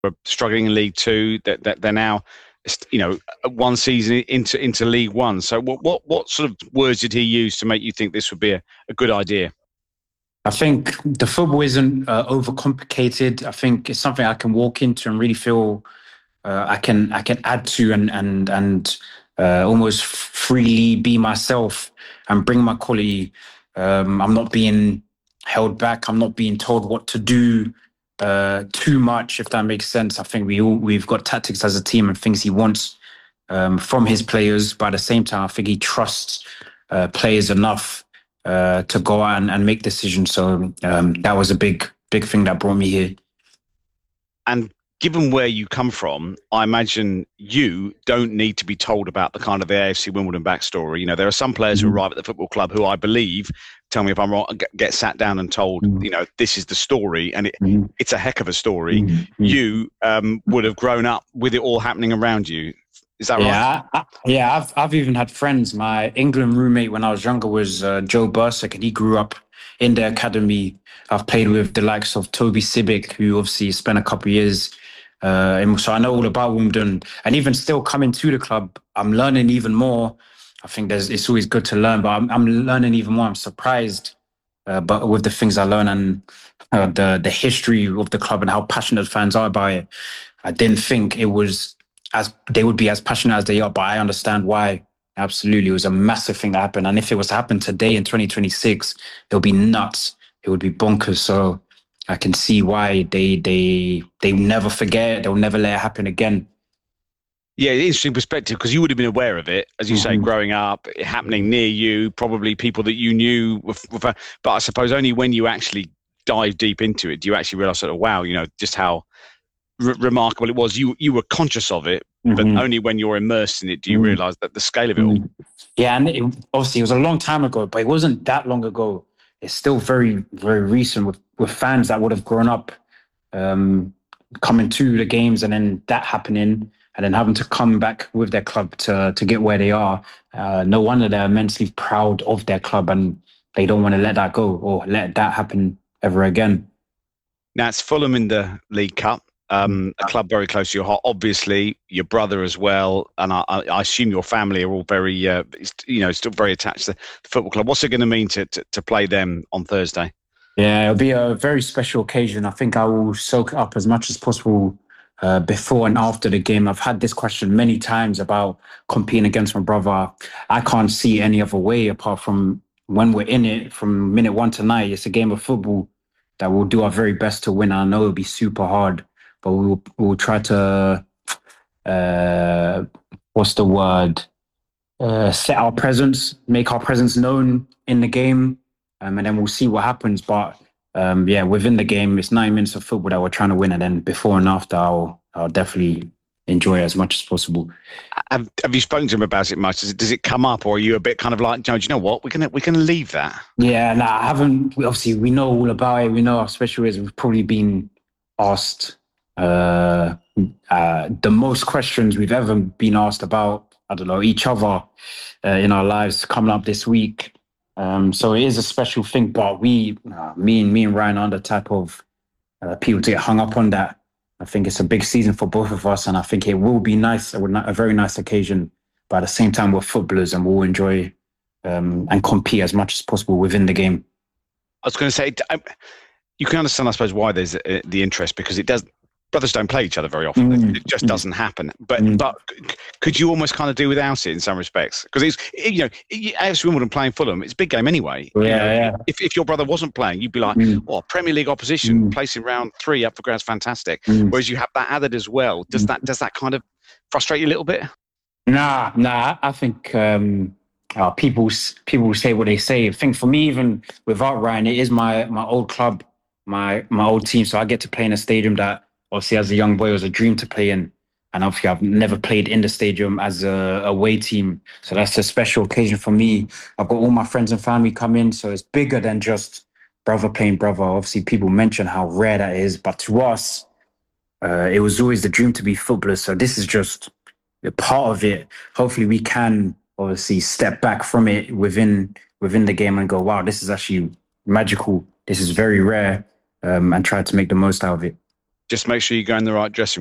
were struggling in League Two. That they're now, one season into League One. So what sort of words did he use to make you think this would be a good idea? I think the football isn't overcomplicated. I think it's something I can walk into and really feel I can add to and almost freely be myself and bring my quality. I'm not being held back. I'm not being told what to do too much, if that makes sense. I think we've got tactics as a team and things he wants from his players, but at the same time, I think he trusts players enough to go out and make decisions. So that was a big thing that brought me here. And given where you come from, I imagine you don't need to be told about the kind of the AFC Wimbledon backstory. There are some players who arrive at the football club who I believe, tell me if I'm wrong, get sat down and told, this is the story, and it's a heck of a story. You would have grown up with it all happening around you. Is that right? Yeah, I've even had friends. My England roommate when I was younger was Joe Bursick, and he grew up in the academy. I've played with the likes of Toby Sibic, who obviously spent a couple of years. So I know all about Wimbledon, and even still coming to the club, I'm learning even more. I think it's always good to learn, but I'm learning even more. I'm surprised, but with the things I learn and the history of the club and how passionate fans are about it, I didn't think it was as they would be as passionate as they are, but I understand why. Absolutely, it was a massive thing that happened, and if it was to happen today in 2026, it would be nuts. It would be bonkers. So I can see why they never forget. They'll never let it happen again. Yeah, interesting perspective because you would have been aware of it, as you say, growing up, it happening near you, probably people that you knew. But I suppose only when you actually dive deep into it do you actually realise that, wow, just how remarkable it was. You were conscious of it, but only when you're immersed in it do you realise that the scale of it all. Yeah, and obviously it was a long time ago, but it wasn't that long ago. It's still very, very recent with fans that would have grown up coming to the games and then that happening and then having to come back with their club to get where they are. No wonder they're immensely proud of their club and they don't want to let that go or let that happen ever again. Now it's Fulham in the League Cup. A club very close to your heart, obviously your brother as well, and I assume your family are all very, still very attached to the football club. What's it going to mean to play them on Thursday? Yeah, it'll be a very special occasion. I think I will soak it up as much as possible before and after the game. I've had this question many times about competing against my brother. I can't see any other way apart from when we're in it from minute one to nine. It's a game of football that we'll do our very best to win. I know it'll be super hard, but we'll try to what's the word? Set our presence, make our presence known in the game, and then we'll see what happens. But yeah, within the game, it's 9 minutes of football that we're trying to win, and then before and after, I'll definitely enjoy it as much as possible. Have you spoken to him about it much? Does it come up, or are you a bit kind of like, do you know what? We can leave that. Yeah, no, I haven't. Obviously, we know all about it. We know our special is. We've probably been asked the most questions we've ever been asked about, I don't know, each other in our lives coming up this week. So it is a special thing, but me and Ryan are the type of people to get hung up on that. I think it's a big season for both of us, and I think it will be nice, a very nice occasion. But at the same time, we're footballers and we'll enjoy and compete as much as possible within the game. I was going to say, you can understand, I suppose, why there's the interest because it does. Brothers don't play each other very often. It just doesn't happen. But could you almost kind of do without it in some respects? Because it's AFC Wimbledon playing Fulham, it's a big game anyway. Yeah. If your brother wasn't playing, you'd be like, "Oh, Premier League opposition, placing round 3 up for grabs, fantastic." Whereas you have that added as well. Does that kind of frustrate you a little bit? Nah. I think people say what they say. I think for me, even without Ryan, it is my old club, my old team. So I get to play in a stadium that obviously as a young boy was a dream to play in. And obviously I've never played in the stadium as a away team. So that's a special occasion for me. I've got all my friends and family come in. So it's bigger than just brother playing brother. Obviously people mention how rare that is. But to us, it was always the dream to be footballers. So this is just a part of it. Hopefully we can obviously step back from it within the game and go, wow, this is actually magical. This is very rare, and try to make the most out of it. Just make sure you go in the right dressing room.